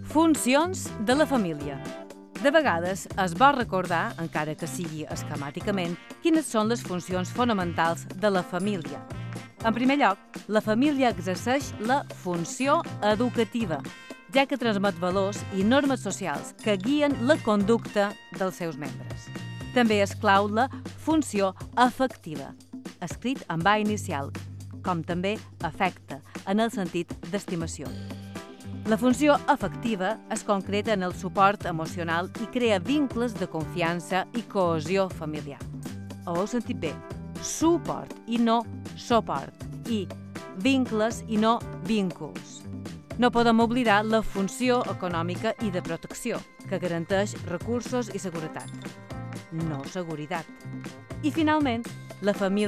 Funcions de la família. De vegades es vol recordar, encara que sigui esquemàticament, quines són les funcions fonamentals de la família. En primer lloc, la família exerceix la funció educativa, ja que transmet valors i normes socials que guien la conducta dels seus membres. També és clau la funció afectiva, escrit amb A inicial, com també afecte, en el sentit d'estimació. La funció afectiva es concreta en el suport emocional i crea vincles de confiança i cohesió familiar. Ho heu sentit bé? Suport i no suport, i vincles i no vínculs. No podem oblidar la funció econòmica i de protecció, que garanteix recursos i seguretat. No seguretat. I finalment, la família